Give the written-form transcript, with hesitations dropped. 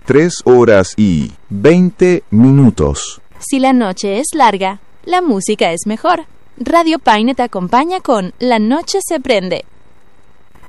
3 horas y 20 minutos. Si la noche es larga, la música es mejor. Radio Paine te acompaña con La Noche se prende.